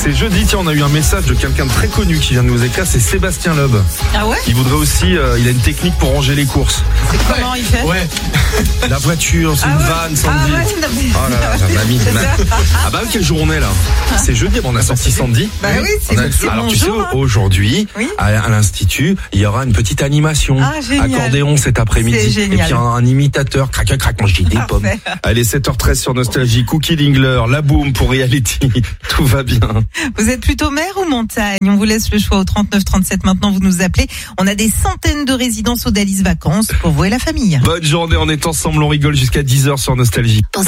C'est jeudi, tiens, on a eu un message de quelqu'un de très connu qui vient de nous écrire, c'est Sébastien Loeb. Ah ouais? Il voudrait aussi, il a une technique pour ranger les courses. C'est comment il fait? Ouais. La voiture, c'est une vanne, Sandy. Oh là là, j'ai mamie. Ah bah quelle journée là. C'est jeudi, on a sorti Sandy. Bah oui, c'est alors mon tu sais, jour, hein. aujourd'hui, Oui. à l'Institut, il y aura une petite animation. Ah, génial. Accordéon cet après-midi. C'est génial. Et puis un imitateur, crac, mange des pommes. Allez, 7h13 sur Nostalgie, Cookie Dingler, la boom pour Reality. Tout va bien. Vous êtes plutôt mer ou montagne? On vous laisse le choix au 3937. Maintenant, vous nous appelez. On a des centaines de résidences Odalis Vacances pour vous et la famille. Bonne journée, on est ensemble, on rigole jusqu'à 10h sur Nostalgie.